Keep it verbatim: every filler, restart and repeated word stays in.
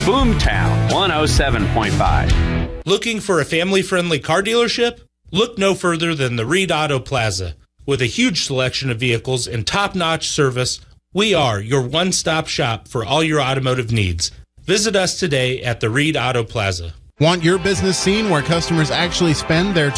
Boomtown one oh seven point five. Looking for a family-friendly car dealership? Look no further than the Reed Auto Plaza. With a huge selection of vehicles and top-notch service, we are your one-stop shop for all your automotive needs. Visit us today at the Reed Auto Plaza. Want your business seen where customers actually spend their